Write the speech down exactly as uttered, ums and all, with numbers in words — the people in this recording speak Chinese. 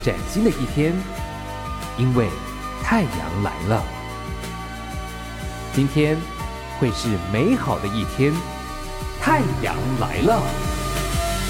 崭新的一天，因为太阳来了。今天会是美好的一天，太阳来了。